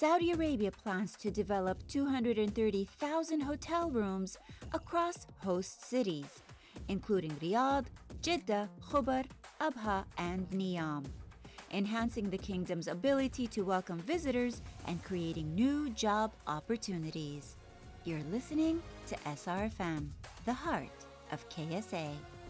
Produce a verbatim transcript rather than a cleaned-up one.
Saudi Arabia plans to develop two hundred thirty thousand hotel rooms across host cities, including Riyadh, Jeddah, Khobar, Abha, and Neom, enhancing the kingdom's ability to welcome visitors and creating new job opportunities. You're listening to S R F M, the heart of K S A.